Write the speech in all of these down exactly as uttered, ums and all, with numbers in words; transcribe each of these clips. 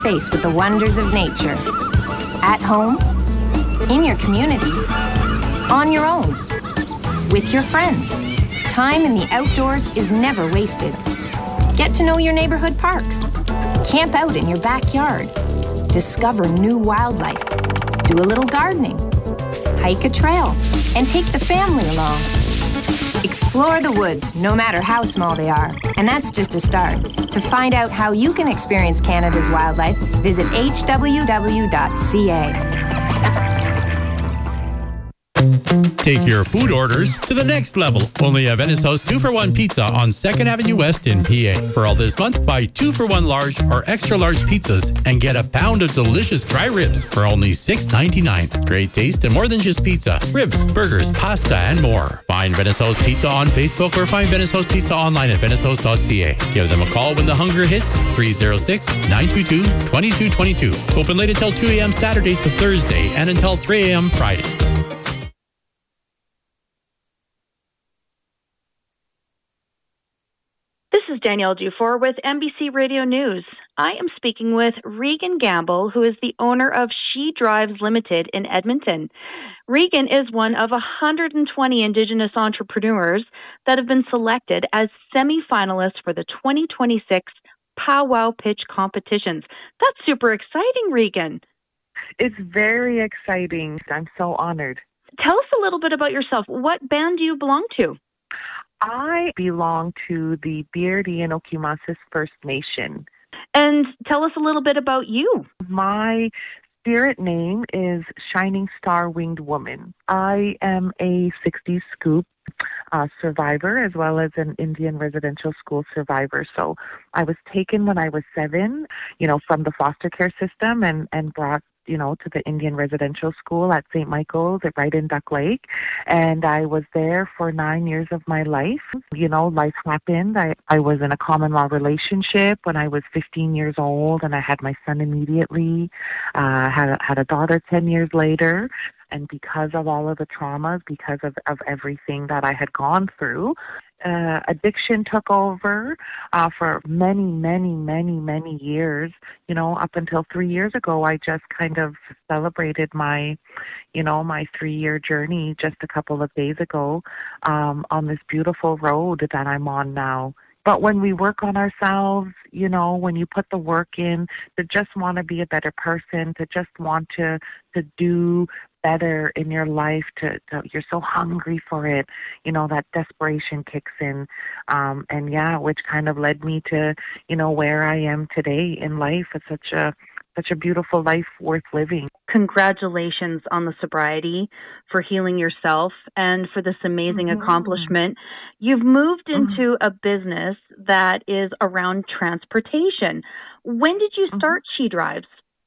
Face with the wonders of nature. At home, in your community, on your own, with your friends. Time in the outdoors is never wasted. Get to know your neighborhood parks. Camp out in your backyard. Discover new wildlife. Do a little gardening. Hike a trail and take the family along. Explore the woods, no matter how small they are. And that's just a start. To find out how you can experience Canada's wildlife, visit h w w dot c a. Take your food orders to the next level. Only at Venice House two for one Pizza on second Avenue West in P A. For all this month, buy two for one large or extra large pizzas and get a pound of delicious dry ribs for only six ninety-nine. Great taste and more than just pizza. Ribs, burgers, pasta, and more. Find Venice House Pizza on Facebook or find Venice House Pizza online at venice house dot c a. Give them a call when the hunger hits, three oh six, nine two two, two two two two. Open late until two a.m. Saturday to Thursday and until three a.m. Friday. This is Danielle Dufour with N B C Radio News. I am speaking with Regan Gamble, who is the owner of She Drives Limited in Edmonton. Regan is one of one hundred twenty Indigenous entrepreneurs that have been selected as semi-finalists for the twenty twenty-six Powwow Pitch competitions. That's super exciting, Regan. It's very exciting. I'm so honored. Tell us a little bit about yourself. What band do you belong to? I belong to the Beardy and Okemasis First Nation. And tell us a little bit about you. My spirit name is Shining Star Winged Woman. I am a sixties scoop uh, survivor as well as an Indian residential school survivor. So I was taken when I was seven, you know, from the foster care system and, and brought you know, to the Indian residential school at Saint Michael's right in Duck Lake. And I was there for nine years of my life. You know, life happened. I, I was in a common law relationship when I was fifteen years old, and I had my son immediately. Uh, had, a, had a daughter ten years later. And because of all of the traumas, because of, of everything that I had gone through, uh, addiction took over uh, for many, many, many, many years. You know, up until three years ago, I just kind of celebrated my, you know, my three-year journey just a couple of days ago um, on this beautiful road that I'm on now. But when we work on ourselves, you know, when you put the work in to just want to be a better person, to just want to to do better in your life, to, to you're so hungry for it, you know, that desperation kicks in. Um, and yeah, which kind of led me to, you know, where I am today in life. It's such a such a beautiful life worth living. Congratulations on the sobriety, for healing yourself, and for this amazing mm-hmm. accomplishment. You've moved into mm-hmm. a business that is around transportation. When did you start mm-hmm. She Drives?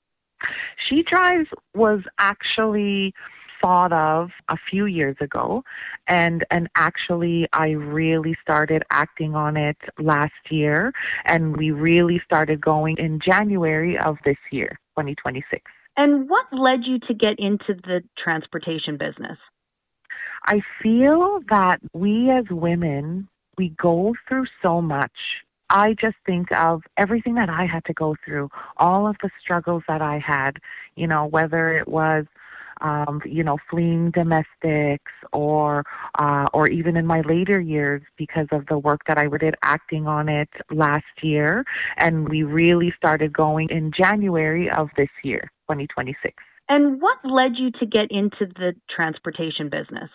She Drives was actually thought of a few years ago, and and actually I really started acting on it last year, and we really started going in January of this year, twenty twenty-six. And what led you to get into the transportation business? I feel that we as women, we go through so much. I just think of everything that I had to go through, all of the struggles that I had, you know, whether it was, um, you know, fleeing domestics or, uh, or even in my later years because of the work that I did acting on it last year. And we really started going in January of this year, twenty twenty-six. And what led you to get into the transportation business?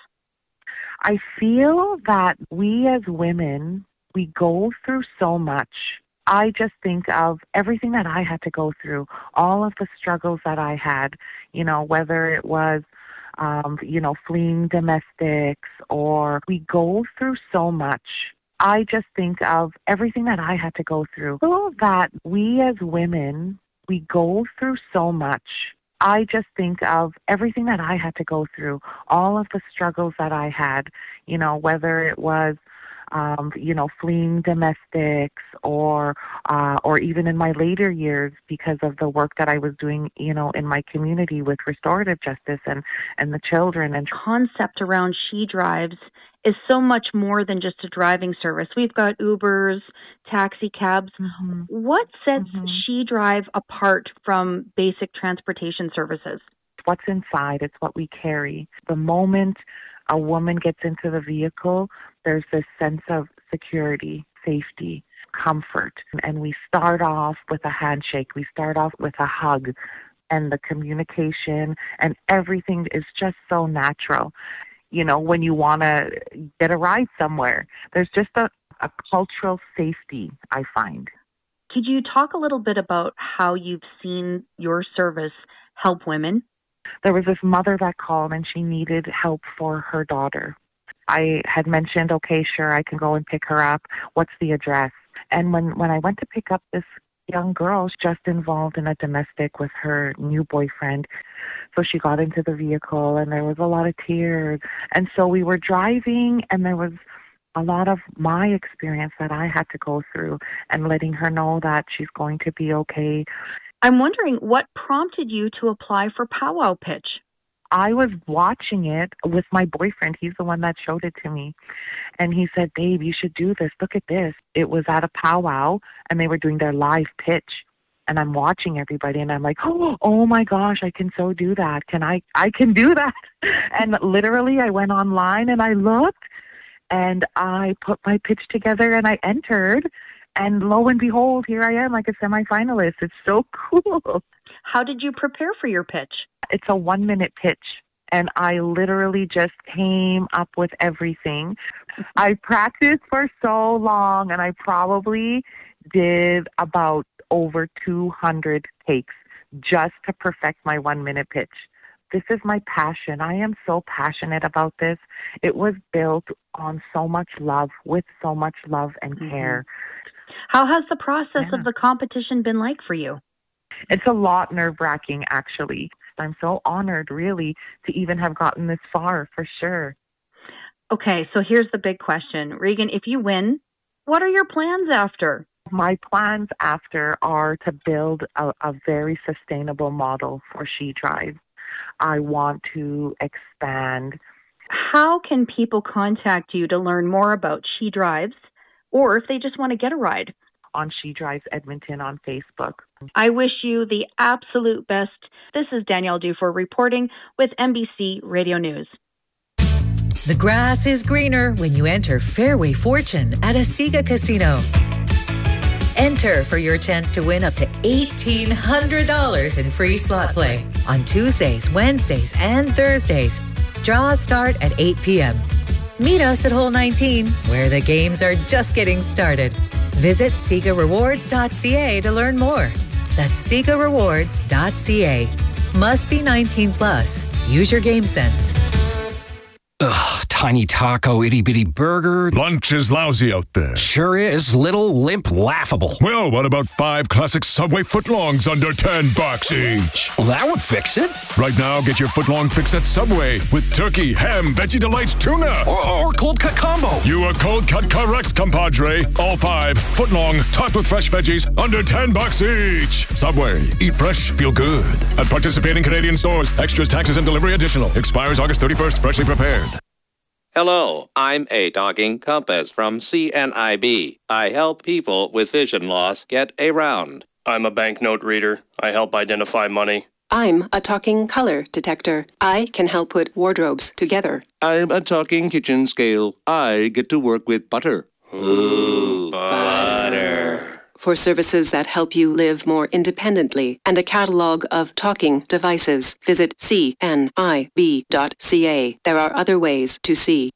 I feel that we as women, we go through so much. I just think of everything that I had to go through, all of the struggles that I had, you know, whether it was, um, you know, fleeing domestics or we go through so much. I just think of everything that I had to go through. So that we as women, we go through so much. I just think of everything that I had to go through, all of the struggles that I had, you know, whether it was, um, you know, fleeing domestics or, uh, or even in my later years because of the work that I was doing, you know, in my community with restorative justice and, and the children. And concept around She Drives is so much more than just a driving service. We've got Ubers, taxi cabs. Mm-hmm. What sets mm-hmm. She Drive apart from basic transportation services? What's inside, it's what we carry. The moment a woman gets into the vehicle, there's this sense of security, safety, comfort. And we start off with a handshake. We start off with a hug. And the communication and everything is just so natural. You know, when you want to get a ride somewhere, there's just a, a cultural safety, I find. Could you talk a little bit about how you've seen your service help women? There was this mother that called and she needed help for her daughter. I had mentioned, okay, sure, I can go and pick her up. What's the address? And when, when I went to pick up this young girl, just involved in a domestic with her new boyfriend. So she got into the vehicle and there was a lot of tears. And so we were driving and there was a lot of my experience that I had to go through and letting her know that she's going to be okay. I'm wondering what prompted you to apply for Powwow Pitch? I was watching it with my boyfriend. He's the one that showed it to me. And he said, babe, you should do this. Look at this. It was at a powwow and they were doing their live pitch. And I'm watching everybody and I'm like, oh, oh my gosh, I can so do that. Can I, I can do that. And literally I went online and I looked and I put my pitch together and I entered. And lo and behold, here I am like a semifinalist. It's so cool. How did you prepare for your pitch? It's a one minute pitch. And I literally just came up with everything. I practiced for so long and I probably did about over two hundred takes just to perfect my one minute pitch. This is my passion. I am so passionate about this. It was built on so much love, with so much love and mm-hmm. care. How has the process yeah. of the competition been like for you? It's a lot nerve-wracking, actually. I'm so honored, really, to even have gotten this far, for sure. Okay, so here's the big question. Regan, if you win, what are your plans after? My plans after are to build a, a very sustainable model for She Drive. I want to expand. How can people contact you to learn more about She Drives, or if they just want to get a ride? On She Drives Edmonton on Facebook. I wish you the absolute best. This is Danielle Dufour reporting with N B C Radio News. The grass is greener when you enter Fairway Fortune at Asiga Casino. Enter for your chance to win up to eighteen hundred dollars in free slot play on Tuesdays, Wednesdays, and Thursdays. Draws start at eight p.m. Meet us at Hole nineteen, where the games are just getting started. Visit Siga Rewards dot c a to learn more. That's Siga Rewards dot c a. Must be nineteen plus. Use your game sense. Ugh, tiny taco, itty-bitty burger. Lunch is lousy out there. Sure is. Little, limp, laughable. Well, what about five classic Subway footlongs under ten bucks each? Well, that would fix it. Right now, get your footlong fix at Subway with turkey, ham, Veggie Delights, tuna. Or, or cold cut combo. You are cold cut correct, compadre. All five footlong, topped with fresh veggies, under ten bucks each. Subway. Eat fresh, feel good. At participating Canadian stores. Extras, taxes, and delivery additional. Expires August thirty-first. Freshly prepared. Hello, I'm A Talking Compass from C N I B. I help people with vision loss get around. I'm a banknote reader. I help identify money. I'm a talking color detector. I can help put wardrobes together. I'm a talking kitchen scale. I get to work with butter. Ooh, butter. For services that help you live more independently and a catalog of talking devices, visit C N I B dot c a. There are other ways to see.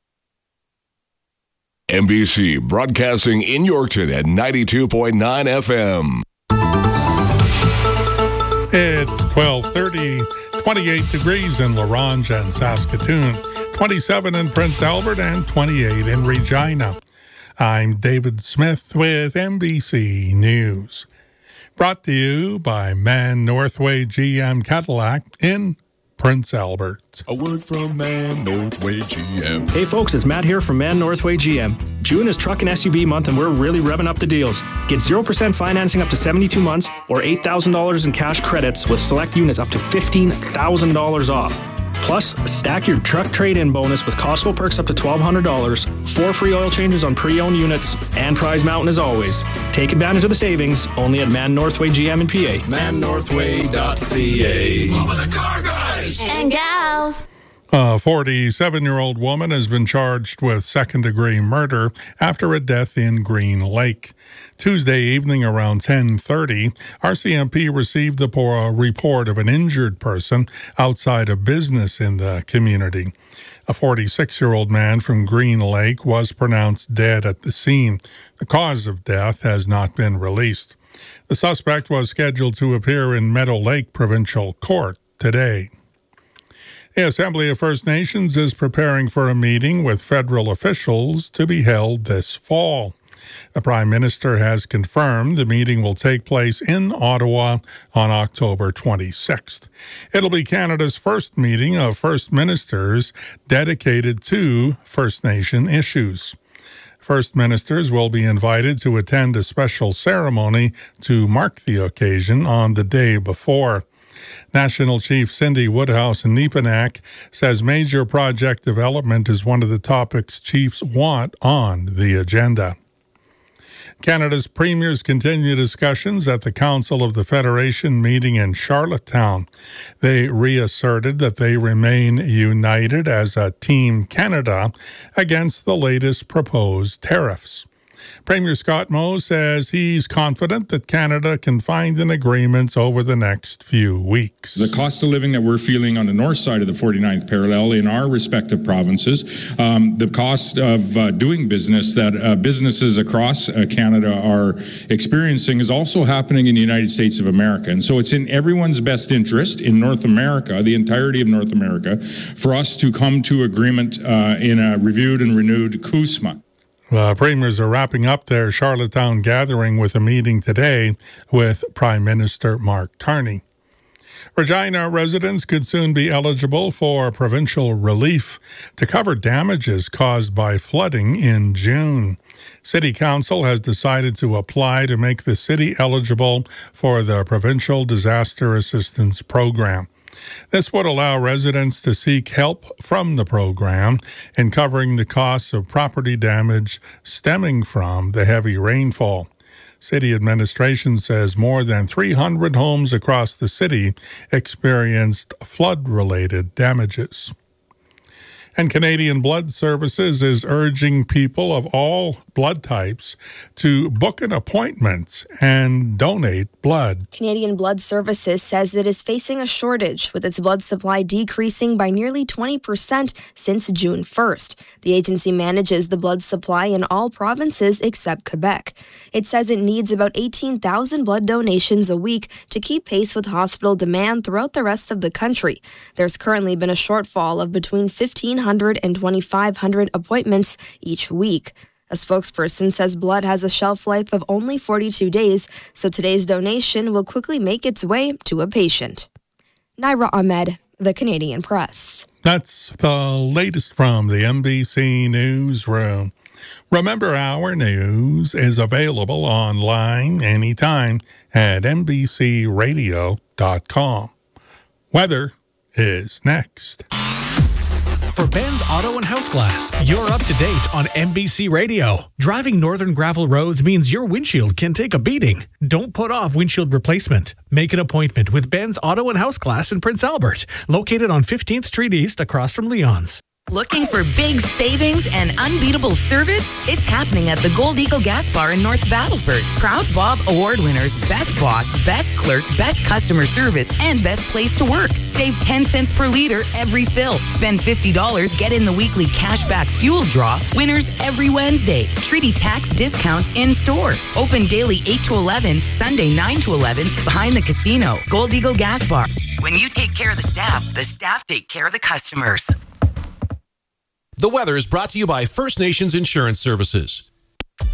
N B C broadcasting in Yorkton at ninety-two point nine F M. It's twelve thirty, twenty-eight degrees in La Ronge and Saskatoon, twenty-seven in Prince Albert, and twenty-eight in Regina. I'm David Smith with N B C News. Brought to you by Man Northway G M Cadillac in Prince Albert. A word from Man Northway G M. Hey folks, it's Matt here from Man Northway G M. June is truck and S U V month and we're really revving up the deals. Get zero percent financing up to seventy-two months or eight thousand dollars in cash credits with select units up to fifteen thousand dollars off. Plus, stack your truck trade-in bonus with Costco perks up to twelve hundred dollars, four free oil changes on pre-owned units, and Prize Mountain as always. Take advantage of the savings only at Man Northway G M in P A. man northway dot c a. Home of the car guys and gals. A forty-seven-year-old woman has been charged with second-degree murder after a death in Green Lake. Tuesday evening around ten thirty, R C M P received a report of an injured person outside a business in the community. A forty-six-year-old man from Green Lake was pronounced dead at the scene. The cause of death has not been released. The suspect was scheduled to appear in Meadow Lake Provincial Court today. The Assembly of First Nations is preparing for a meeting with federal officials to be held this fall. The Prime Minister has confirmed the meeting will take place in Ottawa on October twenty-sixth. It'll be Canada's first meeting of First Ministers dedicated to First Nation issues. First Ministers will be invited to attend a special ceremony to mark the occasion on the day before. National Chief Cindy Woodhouse in Neepanak says major project development is one of the topics chiefs want on the agenda. Canada's premiers continue discussions at the Council of the Federation meeting in Charlottetown. They reasserted that they remain united as a Team Canada against the latest proposed tariffs. Premier Scott Moe says he's confident that Canada can find an agreement over the next few weeks. The cost of living that we're feeling on the north side of the forty-ninth parallel in our respective provinces, um, the cost of uh, doing business that uh, businesses across uh, Canada are experiencing is also happening in the United States of America. And so it's in everyone's best interest in North America, the entirety of North America, for us to come to agreement uh, in a reviewed and renewed C U S M A. Uh, premiers are wrapping up their Charlottetown gathering with a meeting today with Prime Minister Mark Carney. Regina residents could soon be eligible for provincial relief to cover damages caused by flooding in June. City Council has decided to apply to make the city eligible for the Provincial Disaster Assistance Program. This would allow residents to seek help from the program in covering the costs of property damage stemming from the heavy rainfall. City administration says more than three hundred homes across the city experienced flood-related damages. And Canadian Blood Services is urging people of all blood types to book an appointment and donate blood. Canadian Blood Services says it is facing a shortage, with its blood supply decreasing by nearly twenty percent since June first. The agency manages the blood supply in all provinces except Quebec. It says it needs about eighteen thousand blood donations a week to keep pace with hospital demand throughout the rest of the country. There's currently been a shortfall of between fifteen hundred and twenty-five hundred appointments each week. A spokesperson says blood has a shelf life of only forty-two days, so today's donation will quickly make its way to a patient. Naira Ahmed, The Canadian Press. That's the latest from the N B C Newsroom. Remember, our news is available online anytime at n b c radio dot com. Weather is next. For Ben's Auto and House Glass, you're up to date on N B C Radio. Driving northern gravel roads means your windshield can take a beating. Don't put off windshield replacement. Make an appointment with Ben's Auto and House Glass in Prince Albert, located on fifteenth Street East across from Leon's. Looking for big savings and unbeatable service? It's happening at the Gold Eagle Gas Bar in North Battleford. Proud Bob Award winners, Best Boss, Best Clerk, Best Customer Service, and Best Place to Work. Save ten cents per liter every fill. Spend fifty dollars, get in the weekly cashback fuel draw. Winners every Wednesday. Treaty tax discounts in store. Open daily eight to eleven, Sunday nine to eleven, behind the casino. Gold Eagle Gas Bar. When you take care of the staff, the staff take care of the customers. The weather is brought to you by First Nations Insurance Services.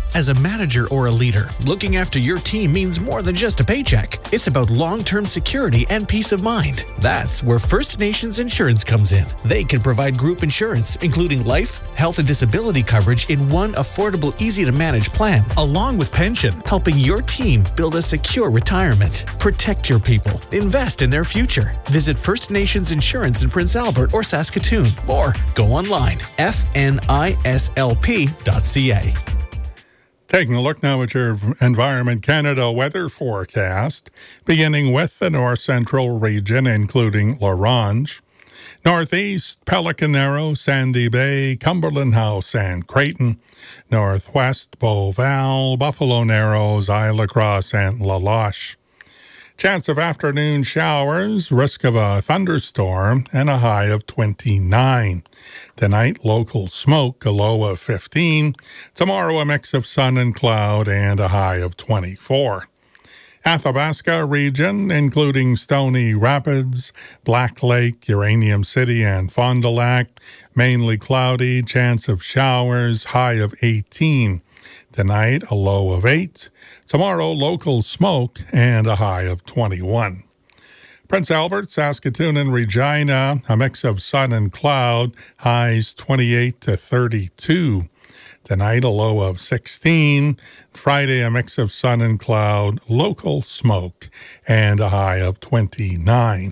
As a manager or a leader, looking after your team means more than just a paycheck. It's about long-term security and peace of mind. That's where First Nations Insurance comes in. They can provide group insurance, including life, health, and disability coverage in one affordable, easy-to-manage plan, along with pension, helping your team build a secure retirement. Protect your people. Invest in their future. Visit First Nations Insurance in Prince Albert or Saskatoon, or go online, f n i s l p dot c a. Taking a look now at your Environment Canada weather forecast, beginning with the north central region, including La Ronge, northeast, Pelican Arrow, Sandy Bay, Cumberland House, and Creighton, northwest, Beauval, Buffalo Narrows, Isle Cross, and La Loche. Chance of afternoon showers, risk of a thunderstorm, and a high of twenty-nine. Tonight, local smoke, a low of fifteen. Tomorrow, a mix of sun and cloud, and a high of twenty-four. Athabasca region, including Stony Rapids, Black Lake, Uranium City, and Fond du Lac, mainly cloudy, chance of showers, high of eighteen. Tonight, a low of eight. Tomorrow, local smoke and a high of twenty-one. Prince Albert, Saskatoon, and Regina, a mix of sun and cloud, highs twenty-eight to thirty-two. Tonight, a low of sixteen. Friday, a mix of sun and cloud, local smoke, and a high of twenty-nine.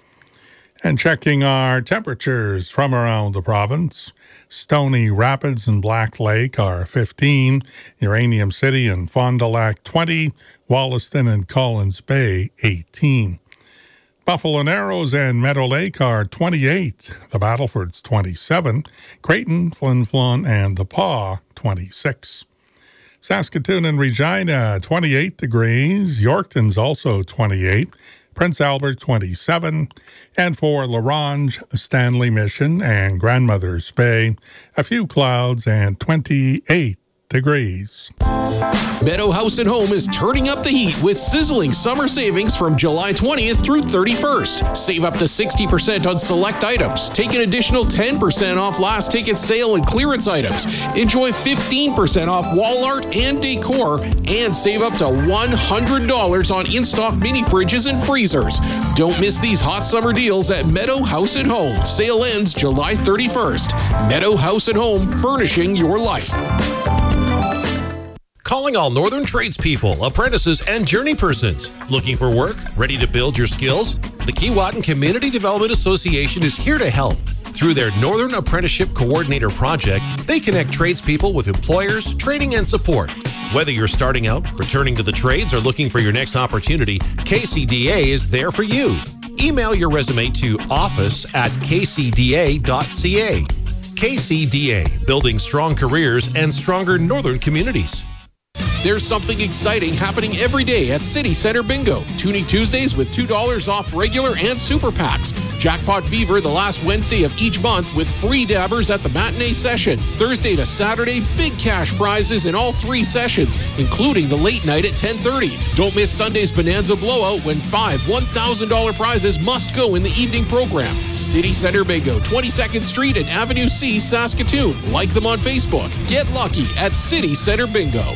And checking our temperatures from around the province, Stony Rapids and Black Lake are fifteen, Uranium City and Fond du Lac twenty, Wollaston and Collins Bay eighteen. Buffalo Narrows and Meadow Lake are twenty-eight, the Battlefords twenty-seven, Creighton, Flin Flon, and the Paw twenty-six. Saskatoon and Regina twenty-eight degrees, Yorkton's also twenty-eight, Prince Albert twenty-seven, and for La Ronge, Stanley Mission, and Grandmother's Bay, a few clouds and twenty-eight degrees. Meadow House and Home is turning up the heat with sizzling summer savings from July twentieth through thirty-first. Save up to sixty percent on select items. Take an additional ten percent off last ticket sale and clearance items. Enjoy fifteen percent off wall art and decor, and save up to one hundred dollars on in-stock mini fridges and freezers. Don't miss these hot summer deals at Meadow House and Home. Sale ends July thirty-first. Meadow House and Home, furnishing your life. Calling all northern tradespeople, apprentices, and journey persons. Looking for work? Ready to build your skills? The Keewatin Community Development Association is here to help. Through their Northern Apprenticeship Coordinator Project, they connect tradespeople with employers, training, and support. Whether you're starting out, returning to the trades, or looking for your next opportunity, K C D A is there for you. Email your resume to office at k c d a dot c a. K C D A, building strong careers and stronger northern communities. There's something exciting happening every day at City Center Bingo. Tuning Tuesdays with two dollars off regular and super packs. Jackpot Fever the last Wednesday of each month with free dabbers at the matinee session. Thursday to Saturday, big cash prizes in all three sessions, including the late night at ten thirty. Don't miss Sunday's Bonanza Blowout when five one thousand dollars prizes must go in the evening program. City Center Bingo, twenty-second Street and Avenue C, Saskatoon. Like them on Facebook. Get lucky at City Center Bingo.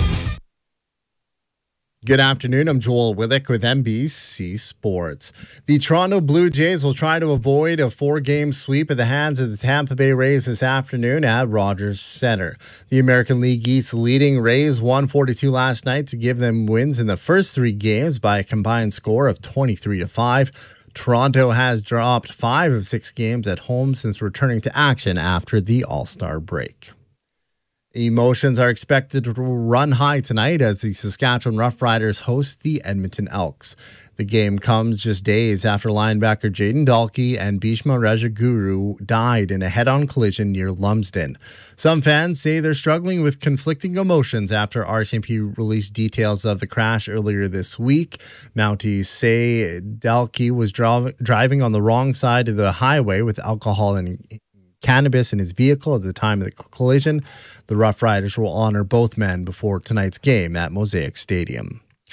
Good afternoon. I'm Joel Willick with N B C Sports. The Toronto Blue Jays will try to avoid a four-game sweep at the hands of the Tampa Bay Rays this afternoon at Rogers Center. The American League East leading Rays won forty-two last night to give them wins in the first three games by a combined score of twenty-three to five. Toronto has dropped five of six games at home since returning to action after the All-Star break. Emotions are expected to run high tonight as the Saskatchewan Roughriders host the Edmonton Elks. The game comes just days after linebacker Jaden Dalkey and Bhishma Rajaguru died in a head-on collision near Lumsden. Some fans say they're struggling with conflicting emotions after R C M P released details of the crash earlier this week. Mounties say Dalkey was dri- driving on the wrong side of the highway with alcohol and cannabis in his vehicle at the time of the collision. The Rough Riders will honor both men before tonight's game at Mosaic Stadium.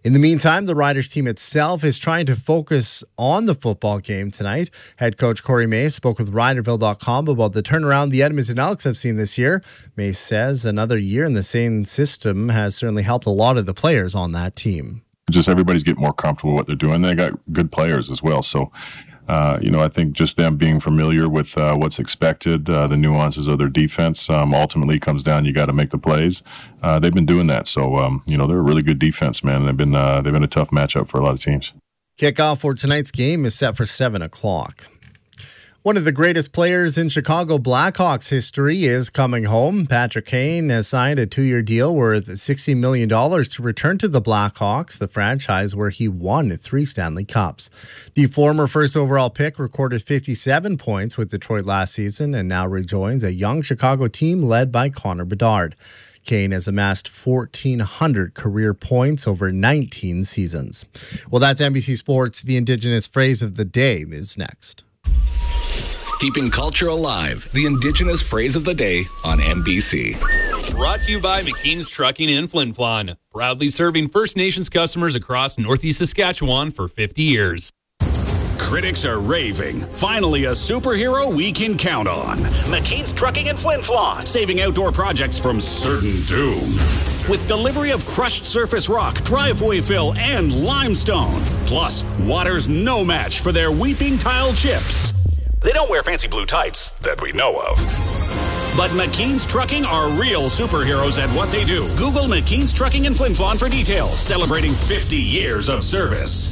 In the meantime, the Riders team itself is trying to focus on the football game tonight. Head coach Corey Mace spoke with Riderville dot com about the turnaround the Edmonton Elks have seen this year. Mace says another year in the same system has certainly helped a lot of the players on that team. Just everybody's getting more comfortable with what they're doing. They got good players as well. So, uh, you know, I think just them being familiar with uh, what's expected, uh, the nuances of their defense, um, ultimately comes down, you got to make the plays. Uh, they've been doing that. So, um, you know, they're a really good defense, man. They've been, uh, they've been a tough matchup for a lot of teams. Kickoff for tonight's game is set for seven o'clock. One of the greatest players in Chicago Blackhawks history is coming home. Patrick Kane has signed a two-year deal worth sixty million dollars to return to the Blackhawks, the franchise where he won three Stanley Cups. The former first overall pick recorded fifty-seven points with Detroit last season and now rejoins a young Chicago team led by Connor Bedard. Kane has amassed fourteen hundred career points over nineteen seasons. Well, that's N B C Sports. The Indigenous phrase of the day is next. Keeping culture alive. The Indigenous phrase of the day on N B C. Brought to you by McKean's Trucking in Flin Flon. Proudly serving First Nations customers across Northeast Saskatchewan for fifty years. Critics are raving. Finally, a superhero we can count on. McKean's Trucking in Flin Flon, saving outdoor projects from certain doom. With delivery of crushed surface rock, driveway fill, and limestone. Plus, water's no match for their weeping tile chips. They don't wear fancy blue tights that we know of. But McKean's Trucking are real superheroes at what they do. Google McKean's Trucking in Flin Flon for details. Celebrating fifty years of service.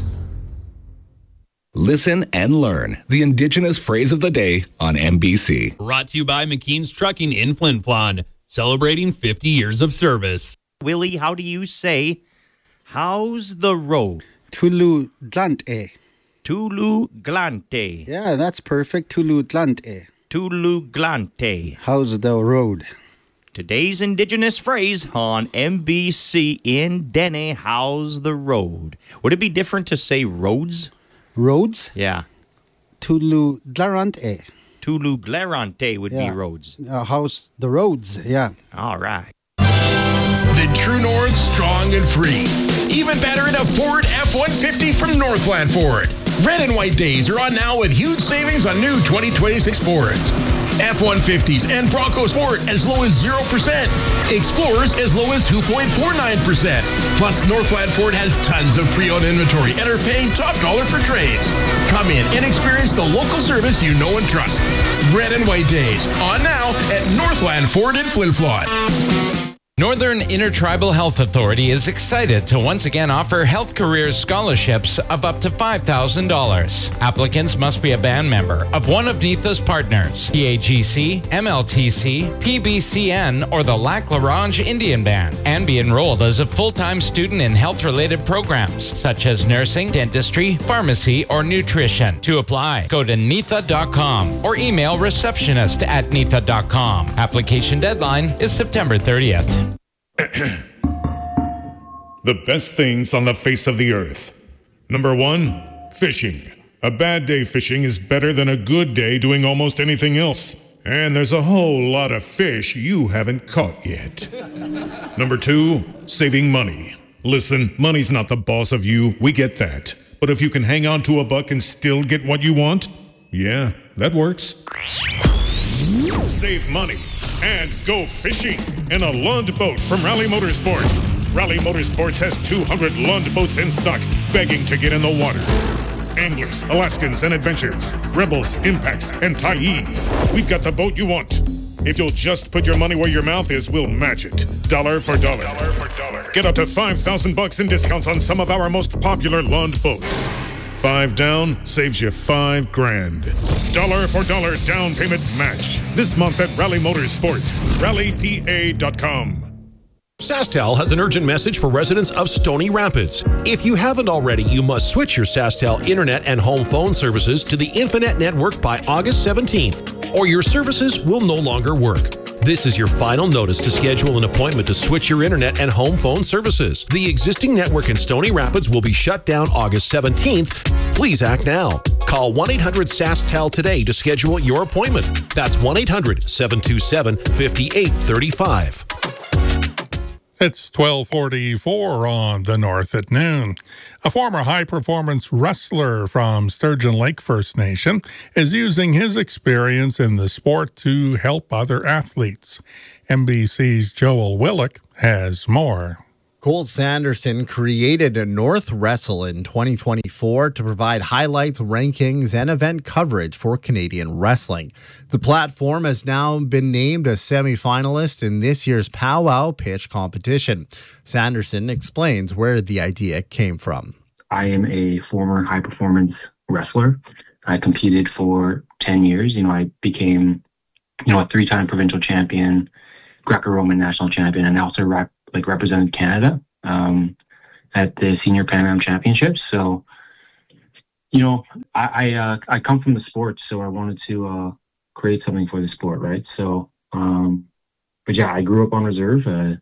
Listen and learn. The Indigenous phrase of the day on N B C. Brought to you by McKean's Trucking in Flin Flon. Celebrating fifty years of service. Willie, how do you say, how's the road? Tulu Dlante. Tulu Glante. Yeah, that's perfect. Tulu Dlante. Tulu Glante. How's the road? Today's Indigenous phrase on N B C in Dene, how's the road? Would it be different to say roads? Roads? Yeah. Tulu Dlarante. Tulu Glarante would yeah. be roads. Uh, how's the roads? Yeah. All right. The True North, strong and free. Even better in a Ford F one fifty from Northland Ford. Red and white days are on now with huge savings on new twenty twenty-six Fords. F one fifties and Bronco Sport as low as zero percent. Explorers as low as two point four nine percent. Plus, Northland Ford has tons of pre-owned inventory and are paying top dollar for trades. Come in and experience the local service you know and trust. Red and white days on now at Northland Ford in Flin Flon. Northern Intertribal Health Authority is excited to once again offer Health Careers scholarships of up to five thousand dollars. Applicants must be a band member of one of NITHA's partners, P A G C, M L T C, P B C N, or the Lac La Ronge Indian Band, and be enrolled as a full-time student in health-related programs, such as nursing, dentistry, pharmacy, or nutrition. To apply, go to nitha dot com or email receptionist at nitha dot com. Application deadline is September thirtieth. The best things on the face of the earth. Number one, fishing. A bad day fishing is better than a good day doing almost anything else. And there's a whole lot of fish you haven't caught yet. Number two, saving money. Listen, money's not the boss of you. We get that. But if you can hang on to a buck and still get what you want, yeah, that works. Save money and go fishing in a Lund boat from Rally Motorsports. Rally Motorsports has two hundred Lund boats in stock, begging to get in the water. Anglers, Alaskans, and Adventures, Rebels, Impacts, and Tyes. We've got the boat you want. If you'll just put your money where your mouth is, we'll match it. Dollar for dollar. Dollar for dollar. Get up to five thousand bucks in discounts on some of our most popular Lund boats. Five down saves you five grand. Dollar for dollar down payment match. This month at Rally Motorsports. rally p a dot com. SaskTel has an urgent message for residents of Stony Rapids. If you haven't already, you must switch your SaskTel internet and home phone services to the Infinet network by August seventeenth, or your services will no longer work. This is your final notice to schedule an appointment to switch your internet and home phone services. The existing network in Stony Rapids will be shut down August seventeenth. Please act now. Call one eight hundred SaskTel today to schedule your appointment. That's one eight hundred seven two seven five eight three five. It's twelve forty-four on the North at noon. A former high-performance wrestler from Sturgeon Lake First Nation is using his experience in the sport to help other athletes. N B C's Joel Willick has more. Cole Sanderson created North Wrestle in twenty twenty-four to provide highlights, rankings, and event coverage for Canadian wrestling. The platform has now been named a semifinalist in this year's Powwow Pitch competition. Sanderson explains where the idea came from. I am a former high-performance wrestler. I competed for ten years. You know, I became, you know, a three-time provincial champion, Greco-Roman national champion, and I also rep- like represented Canada um, at the Senior Pan Am Championships. So, you know, I I, uh, I come from the sport, so I wanted to uh, create something for the sport, right? So, um, but yeah, I grew up on reserve. Uh,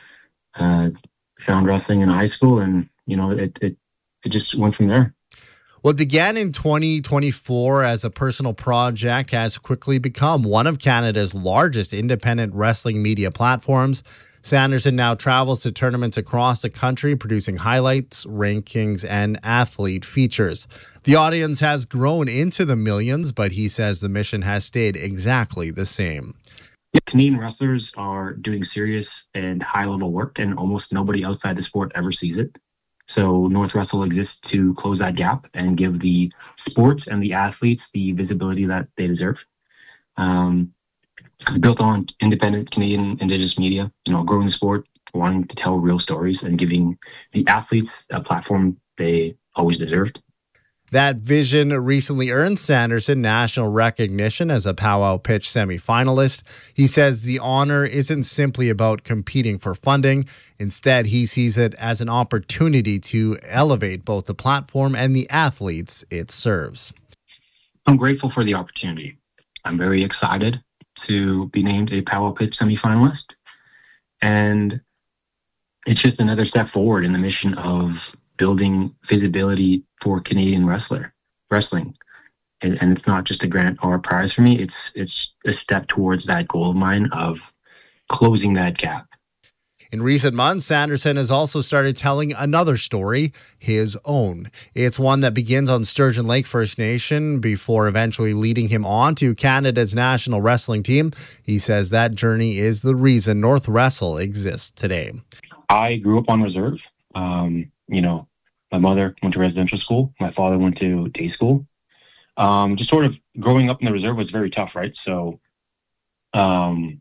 uh, found wrestling in high school, and you know, it it it just went from there. What began in twenty twenty-four as a personal project has quickly become one of Canada's largest independent wrestling media platforms. Sanderson now travels to tournaments across the country, producing highlights, rankings, and athlete features. The audience has grown into the millions, but he says the mission has stayed exactly the same. Yeah, Canadian wrestlers are doing serious and high-level work, and almost nobody outside the sport ever sees it. So North Wrestle exists to close that gap and give the sports and the athletes the visibility that they deserve. Um, built on independent Canadian Indigenous media, you know, growing the sport, wanting to tell real stories, and giving the athletes a platform they always deserved. That vision recently earned Sanderson national recognition as a Powwow Pitch semifinalist. He says the honor isn't simply about competing for funding. Instead, he sees it as an opportunity to elevate both the platform and the athletes it serves. I'm grateful for the opportunity. I'm very excited to be named a Powwow Pitch semifinalist. And it's just another step forward in the mission of building visibility for Canadian wrestler wrestling. And, and it's not just a grant or a prize for me. It's, it's a step towards that goal of mine of closing that gap. In recent months, Sanderson has also started telling another story, his own. It's one that begins on Sturgeon Lake First Nation before eventually leading him on to Canada's national wrestling team. He says that journey is the reason North Wrestle exists today. I grew up on reserve. Um, you know, my mother went to residential school. My father went to day school. Um, just sort of growing up in the reserve was very tough, right? So um,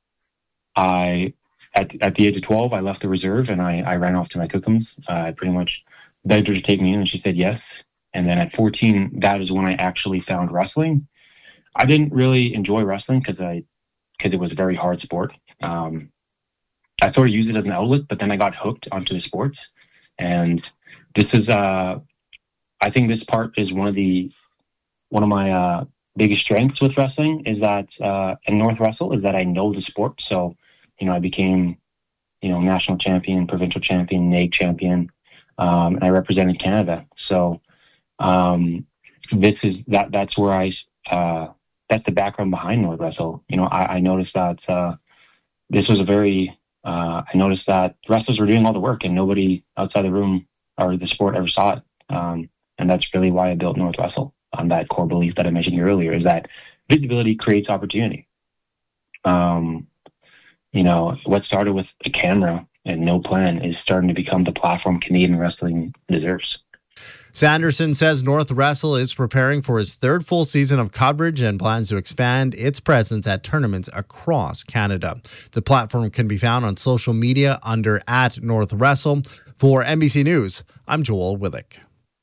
I... At, at the age of twelve, I left the reserve and I, I ran off to my cookums. Uh, I pretty much begged her to take me in and she said yes. And then at fourteen, that is when I actually found wrestling. I didn't really enjoy wrestling because I because it was a very hard sport. Um, I sort of used it as an outlet, but then I got hooked onto the sports. And this is, uh, I think this part is one of the one of my uh, biggest strengths with wrestling is that uh, in North Wrestle is that I know the sport. So you know, I became, you know, national champion, provincial champion, N A I G champion, um, and I represented Canada. So um, this is that. That's where I. Uh, that's the background behind North Wrestle. You know, I, I noticed that uh, this was a very. Uh, I noticed that wrestlers were doing all the work, and nobody outside the room or the sport ever saw it. Um, and that's really why I built North Wrestle on that core belief that I mentioned here earlier: is that visibility creates opportunity. Um, You know, what started with a camera and no plan is starting to become the platform Canadian wrestling deserves. Sanderson says North Wrestle is preparing for his third full season of coverage and plans to expand its presence at tournaments across Canada. The platform can be found on social media under at North Wrestle. For N B C News, I'm Joel Willick.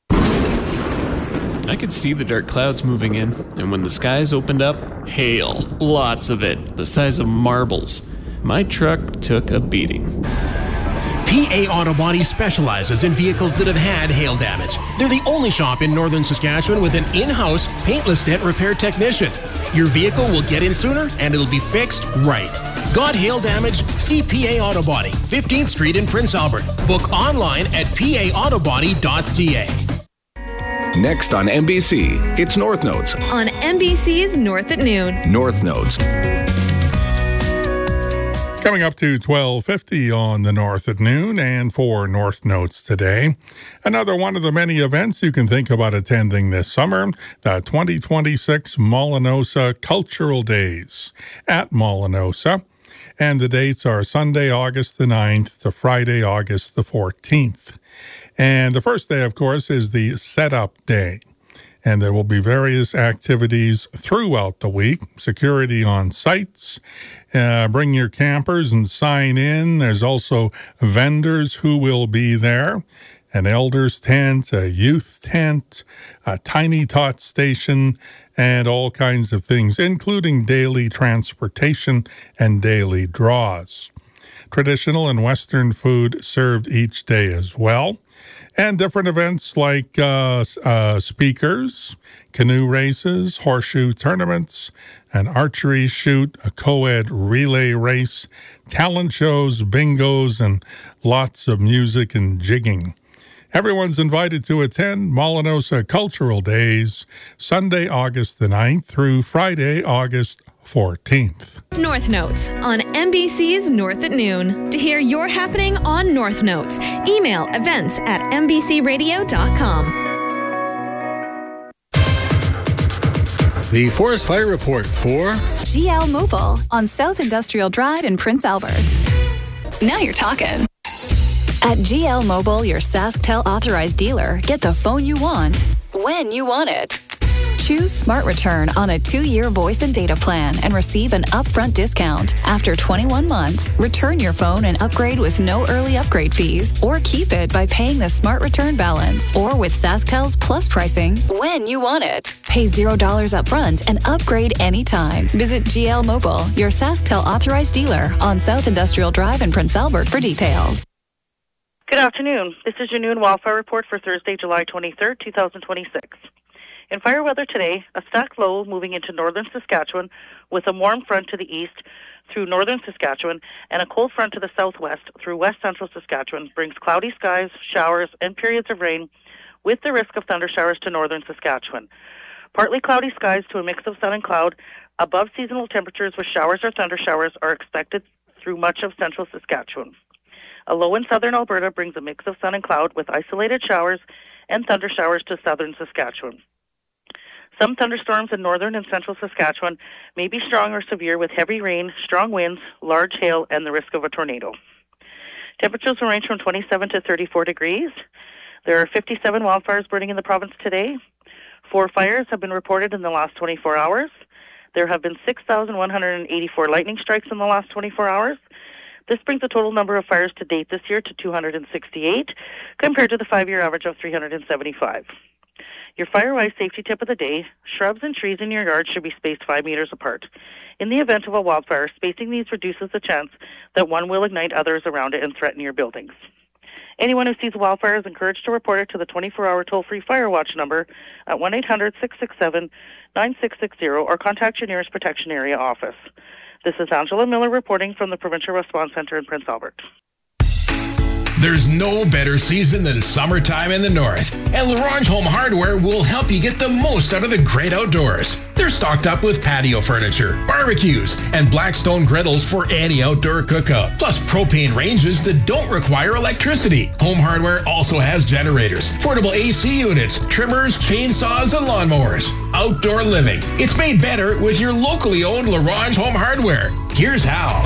I could see the dark clouds moving in, and when the skies opened up, hail. Lots of it, the size of marbles. My truck took a beating. P A Auto Body specializes in vehicles that have had hail damage. They're the only shop in northern Saskatchewan with an in-house paintless dent repair technician. Your vehicle will get in sooner and it'll be fixed right. Got hail damage? See P A Auto Body, fifteenth Street in Prince Albert. Book online at p a auto body dot c a. Next on N B C, it's North Notes. On N B C's North at Noon. North Notes. Coming up to twelve fifty on the North at noon, and for North Notes today, another one of the many events you can think about attending this summer, the twenty twenty-six Mollinosa Cultural Days at Mollinosa. And the dates are Sunday, August the ninth to Friday, August the fourteenth. And the first day, of course, is the Setup Day. And there will be various activities throughout the week. Security on sites. Uh, bring your campers and sign in. There's also vendors who will be there. An elder's tent, a youth tent, a tiny tot station, and all kinds of things, including daily transportation and daily draws. Traditional and Western food served each day as well. And different events like uh, uh, speakers, canoe races, horseshoe tournaments, an archery shoot, a co-ed relay race, talent shows, bingos, and lots of music and jigging. Everyone's invited to attend Mollinosa Cultural Days, Sunday, August the ninth through Friday, August fourteenth. North Notes on N B C's North at Noon. To hear your happening on North Notes, email events at n b c radio dot com. The Forest Fire Report for G L Mobile on South Industrial Drive in Prince Albert. Now you're talking. At G L Mobile, your SaskTel authorized dealer, get the phone you want when you want it. Choose Smart Return on a two-year voice and data plan and receive an upfront discount. After twenty-one months, return your phone and upgrade with no early upgrade fees, or keep it by paying the Smart Return balance, or with SaskTel's Plus pricing when you want it. Pay zero dollars upfront and upgrade anytime. Visit G L Mobile, your SaskTel authorized dealer on South Industrial Drive in Prince Albert for details. Good afternoon. This is your noon wildfire report for Thursday, July twenty-third, two thousand twenty-six. In fire weather today, a stack low moving into northern Saskatchewan with a warm front to the east through northern Saskatchewan and a cold front to the southwest through west central Saskatchewan brings cloudy skies, showers, and periods of rain with the risk of thunder showers to northern Saskatchewan. Partly cloudy skies to a mix of sun and cloud. Above seasonal temperatures with showers or thunder showers are expected through much of central Saskatchewan. A low in southern Alberta brings a mix of sun and cloud with isolated showers and thunder showers to southern Saskatchewan. Some thunderstorms in northern and central Saskatchewan may be strong or severe with heavy rain, strong winds, large hail, and the risk of a tornado. Temperatures will range from twenty-seven to thirty-four degrees. There are fifty-seven wildfires burning in the province today. Four fires have been reported in the last twenty-four hours. There have been six thousand one hundred eighty-four lightning strikes in the last twenty-four hours. This brings the total number of fires to date this year to two hundred sixty-eight, compared to the five-year average of three hundred seventy-five. Your fire-wise safety tip of the day, shrubs and trees in your yard should be spaced five meters apart. In the event of a wildfire, spacing these reduces the chance that one will ignite others around it and threaten your buildings. Anyone who sees a wildfire is encouraged to report it to the twenty-four hour toll-free Fire Watch number at one eight hundred, six six seven, nine six six zero or contact your nearest protection area office. This is Angela Miller reporting from the Provincial Response Center in Prince Albert. There's no better season than summertime in the north, and LaRange Home Hardware will help you get the most out of the great outdoors. They're stocked up with patio furniture, barbecues, and Blackstone griddles for any outdoor cookout, plus propane ranges that don't require electricity. Home Hardware also has generators, portable A C units, trimmers, chainsaws, and lawnmowers. Outdoor living. It's made better with your locally owned LaRange Home Hardware. Here's how.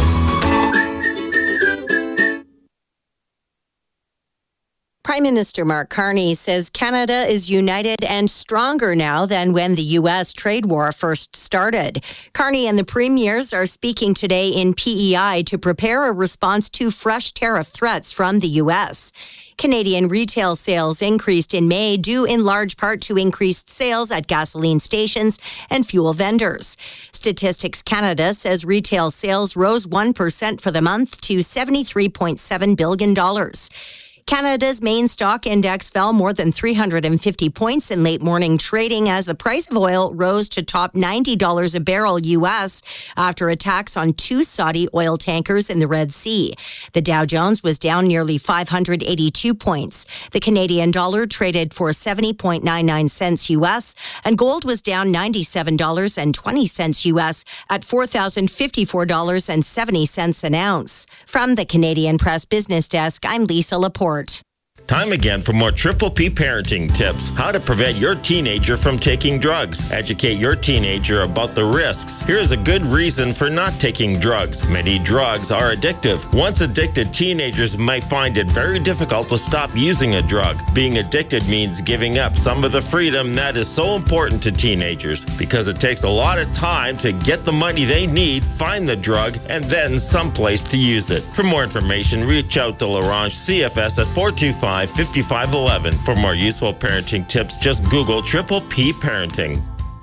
Prime Minister Mark Carney says Canada is united and stronger now than when the U S trade war first started. Carney and the premiers are speaking today in P E I to prepare a response to fresh tariff threats from the U S. Canadian retail sales increased in May due in large part to increased sales at gasoline stations and fuel vendors. Statistics Canada says retail sales rose one percent for the month to seventy-three point seven billion dollars. Canada's main stock index fell more than three hundred fifty points in late morning trading as the price of oil rose to top ninety dollars a barrel U S after attacks on two Saudi oil tankers in the Red Sea. The Dow Jones was down nearly five hundred eighty-two points. The Canadian dollar traded for seventy point nine nine cents U S, and gold was down ninety-seven dollars and twenty cents U S at four thousand fifty-four dollars and seventy cents an ounce. From the Canadian Press Business Desk, I'm Lisa Laporte. Time again for more Triple P parenting tips. How to prevent your teenager from taking drugs. Educate your teenager about the risks. Here's a good reason for not taking drugs. Many drugs are addictive. Once addicted, teenagers might find it very difficult to stop using a drug. Being addicted means giving up some of the freedom that is so important to teenagers because it takes a lot of time to get the money they need, find the drug, and then someplace to use it. For more information, reach out to Larange C F S at four two five, five five one one. For more useful parenting tips, just Google Triple P Parenting.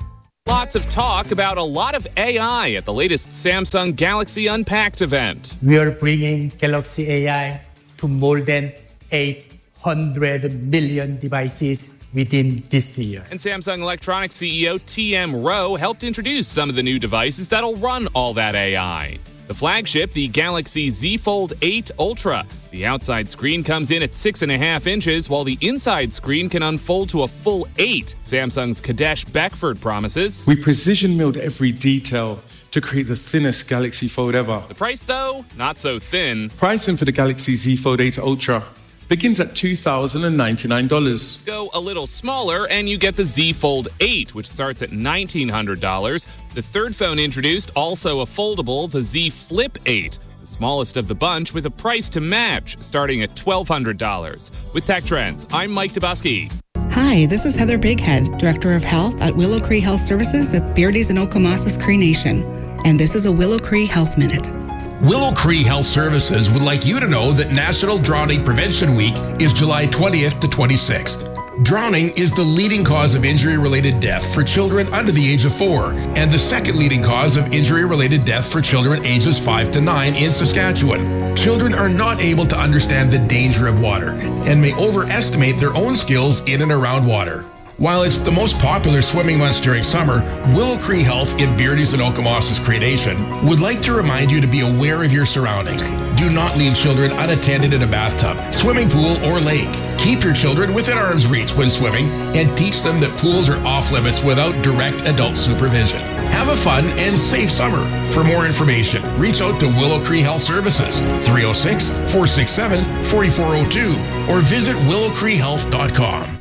Lots of talk about a lot of A I at the latest Samsung Galaxy Unpacked event. We are bringing Galaxy A I to more than eight hundred million devices within this year. And Samsung Electronics C E O T M Rowe helped introduce some of the new devices that'll run all that A I. The flagship, the Galaxy Z Fold eight Ultra. The outside screen comes in at six and a half inches, while the inside screen can unfold to a full eight. Samsung's Kadesh Beckford promises. We precision milled every detail to create the thinnest Galaxy Fold ever. The price, though, not so thin. Pricing for the Galaxy Z Fold eight Ultra begins at two thousand ninety-nine dollars. Go a little smaller and you get the Z Fold eight, which starts at nineteen hundred dollars. The third phone introduced, also a foldable, the Z Flip eight, the smallest of the bunch with a price to match, starting at twelve hundred dollars. With Tech Trends, I'm Mike Dubusky. Hi, this is Heather Bighead, Director of Health at Willow Cree Health Services at Beardy's and Okomasas Cree Nation. And this is a Willow Cree Health Minute. Willow Cree Health Services would like you to know that National Drowning Prevention Week is July twentieth to twenty-sixth. Drowning is the leading cause of injury-related death for children under the age of four, and the second leading cause of injury-related death for children ages five to nine in Saskatchewan. Children are not able to understand the danger of water and may overestimate their own skills in and around water. While it's the most popular swimming months during summer, Willow Cree Health in Beardy's and Okomasas Cree Nation would like to remind you to be aware of your surroundings. Do not leave children unattended in a bathtub, swimming pool, or lake. Keep your children within arm's reach when swimming and teach them that pools are off limits without direct adult supervision. Have a fun and safe summer. For more information, reach out to Willow Cree Health Services, three oh six, four six seven, four four oh two, or visit willow cree health dot com.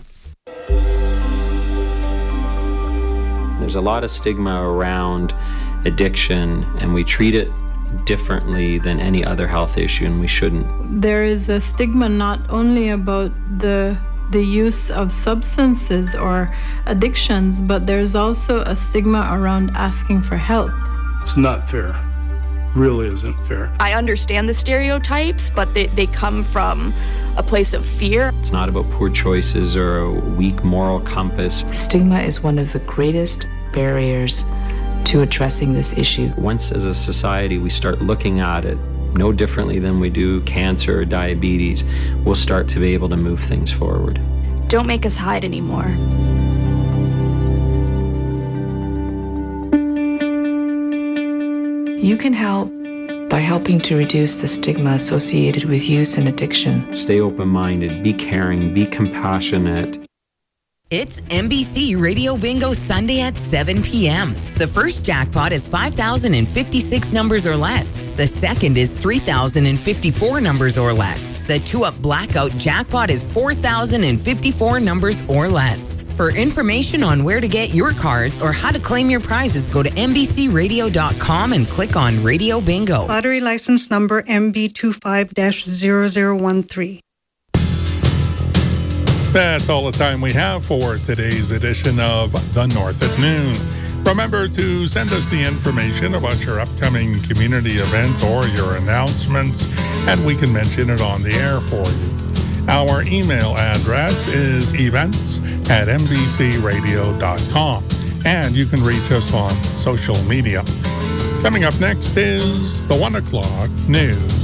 There's a lot of stigma around addiction, and we treat it differently than any other health issue, and we shouldn't. There is a stigma not only about the the use of substances or addictions, but there's also a stigma around asking for help. It's not fair. Really isn't fair. I understand the stereotypes, but they, they come from a place of fear. It's not about poor choices or a weak moral compass. Stigma is one of the greatest barriers to addressing this issue. Once as a society we start looking at it no differently than we do cancer or diabetes, we'll start to be able to move things forward. Don't make us hide anymore. You can help by helping to reduce the stigma associated with use and addiction. Stay open-minded, be caring, be compassionate. It's N B C Radio Bingo Sunday at seven p.m. The first jackpot is five thousand fifty-six numbers or less. The second is three thousand fifty-four numbers or less. The two-up blackout jackpot is four thousand fifty-four numbers or less. For information on where to get your cards or how to claim your prizes, go to N B C radio dot com and click on Radio Bingo. Lottery license number M B two five dash zero zero one three. That's all the time we have for today's edition of The North at Noon. Remember to send us the information about your upcoming community event or your announcements, and we can mention it on the air for you. Our email address is events at N B C radio dot com, and you can reach us on social media. Coming up next is the one o'clock news.